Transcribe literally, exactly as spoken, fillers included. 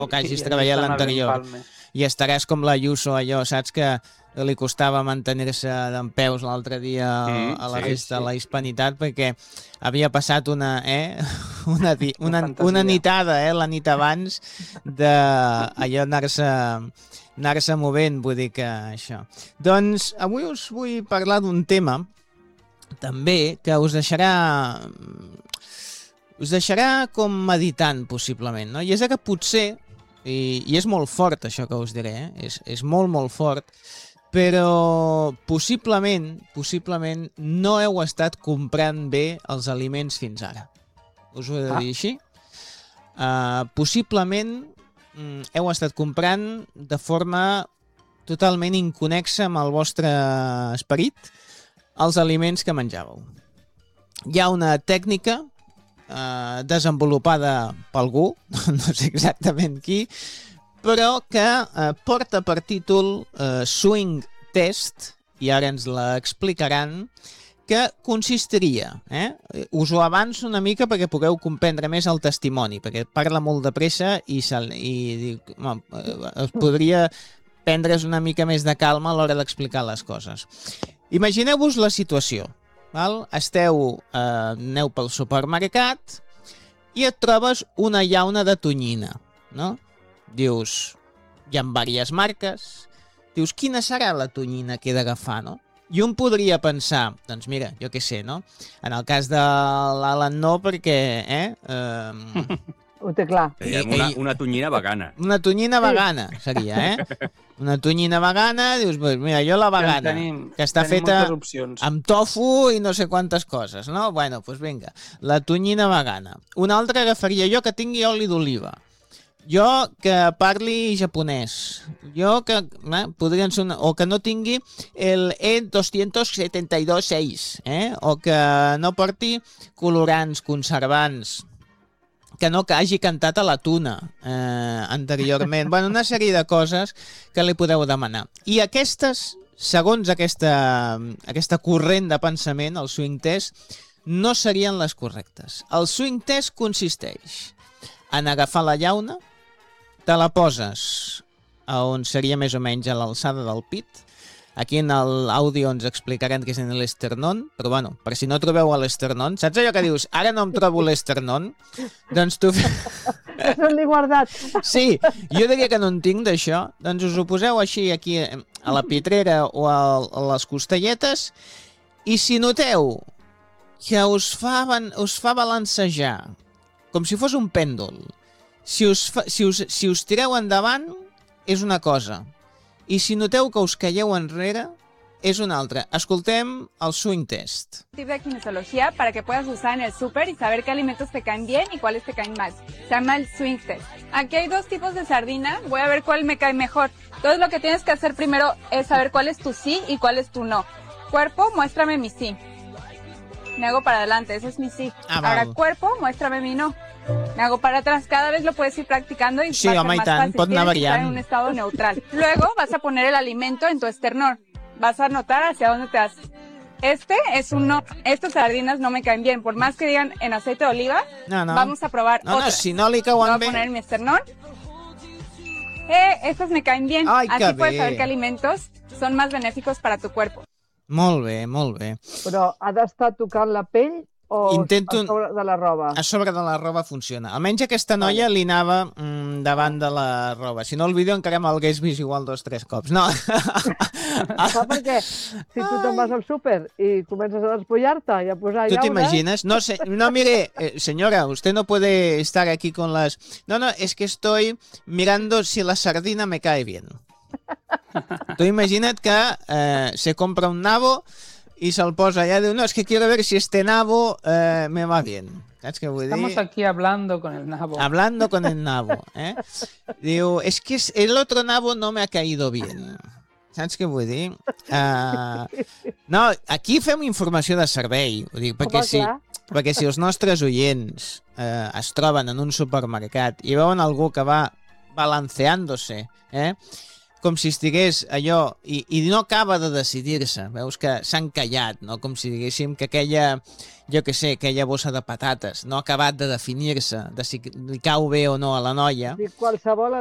o que hagis I treballat estan a l'anterior. l'empalme. I estaràs com la Ayuso, allò, saps que li costava mantenir-se dempeus l'altre dia Mm, a la sí, festa de sí. la Hispanitat perquè havia passat una, eh, una, di- Una una, fantasia. una nitada, eh, la nit abans d'allò anar-se anar-se movent, vull dir que això. Doncs avui us vull parlar d'un tema també que us deixarà us deixarà com meditant possiblement, no? I és que potser I, i és molt fort això que us diré, eh? és, és molt molt fort, però possiblement possiblement no heu estat comprant bé els aliments fins ara. Us ho he de Ah. dir així? Uh, possiblement mm, heu estat comprant de forma totalment inconexa amb el vostre esperit els aliments que menjàveu. Hi ha una tècnica Uh, desenvolupada per algú, no sé exactament qui, però que uh, porta per títol uh, Swing Test, i ara ens l'explicaran, que consistiria, eh? us ho avanço una mica perquè pugueu comprendre més el testimoni, perquè parla molt de pressa i, sal, i dic, home, es podria prendre's una mica més de calma a l'hora d'explicar les coses. Imagineu-vos la situació. Val? Esteu, eh, aneu pel supermercat i et trobes una llauna de tonyina, no? Dius, hi ha diverses marques, dius, quina serà la tonyina que he d'agafar, no? I un podria pensar, doncs mira, jo què sé, no? En el cas de l'Alan no, perquè, eh? eh Ho té clar. Seria una, una tonyina vegana. una tonyina vegana seria, eh? Una tonyina vegana, dius, pues mira, jo la vegana, Tenim, que està tenim feta moltes opcions. amb tofu i no sé quantes coses, no? Bueno, doncs pues vinga, la tonyina vegana. Una altra agafaria jo que tingui oli d'oliva. Jo que parli japonès. Jo que... Eh, podrien ser una, o que no tingui el E dos setanta dos seis, eh? O que no porti colorants, conservants, que no que hagi cantat a la tuna eh, anteriorment. Bueno, una sèrie de coses que li podeu demanar. I aquestes, segons aquesta, aquesta corrent de pensament, el swing test, no serien les correctes. El swing test consisteix en agafar la llauna, te la poses a on seria més o menys a l'alçada del pit. Aquí en l'àudio ens explicaran què és en l'esternon, però bueno, per si no trobeu a l'esternon, saps allò que dius, ara no em trobo l'esternon? Doncs tu... Això l'he guardat. Sí, jo diria que no en tinc d'això, doncs us ho poseu així aquí a la pitrera o a, a les costelletes i si noteu que us fa, us fa balancejar com si fos un pèndol, si us, fa, si us, si us tireu endavant és una cosa, i si noteu que us calleu enrere, es una altra. Escoltem el swing test. Tip de kinesiología para que puedas usar en el súper y saber qué alimentos te caen bien y cuáles te caen mal. Se llama el swing test. Aquí hay dos tipos de sardina. Voy a ver cuál me cae mejor. Entonces lo que tienes que hacer primero es saber cuál es tu sí y cuál es tu no. Cuerpo, muéstrame mi sí. Me hago para adelante, ese es mi sí. Ah, Ahora val. cuerpo, muéstrame mi no. Me hago para atrás, cada vez lo puedes ir practicando y Sí, va a ser home, i más tant, fácil. pot anar Tienes que estar en variant. un estado neutral. Luego vas a poner el alimento en tu esternón. Vas a notar hacia dónde te vas. Este es un no. Estas sardinas no me caen bien. Por más que digan en aceite de oliva, No, no. vamos a probar No, no, otras. si no li Lo voy cauen a bé... poner en mi esternón. Eh, estas me caen bien. Ay, Así qué puedes saber bé. qué alimentos son más benéficos para tu cuerpo. Molt bé, molt bé. Però ha d'estar tocant la pell o Intento- a sobre de la roba? A sobre de la roba funciona. Almenys aquesta noia li anava mm, davant de la roba. Si no, el vídeo encara m'hagués vist igual dos o tres cops. No. Clar, perquè si tu te'n vas al súper i comences a despullar-te i a posar ¿Tú te llaunes... imaginas? No, se- no, mire, eh, señora, usted no puede estar aquí con las... No, no, es que estoy mirando si la sardina me cae bien. Tú imagina't que eh, se compra un nabo y se'l posa allà i diu, no, es que quiero ver si este nabo eh, me va bien. Saps què vull dir? Estamos aquí hablando con el nabo. Hablando con el nabo, eh? Diu, es que es- el otro nabo no me ha caído bien. Saps què vull dir? Uh, no, aquí fem informació de servei, vull dir, perquè, Home, si, clar. perquè si els nostres oients eh, es troben en un supermercat i veuen algú que va balanceándose, eh? com si estigués allò, i, i no acaba de decidir-se, veus que s'ha encallat, no? Com si diguéssim que aquella, jo que sé, aquella bossa de patates no ha acabat de definir-se, de si li cau bé o no a la noia. I qualsevol